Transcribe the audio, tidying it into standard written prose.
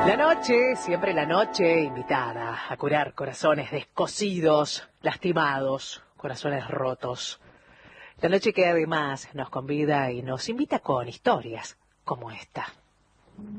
La noche, siempre la noche, invitada a curar corazones descosidos, lastimados, corazones rotos. La noche que además nos convida y nos invita con historias como esta.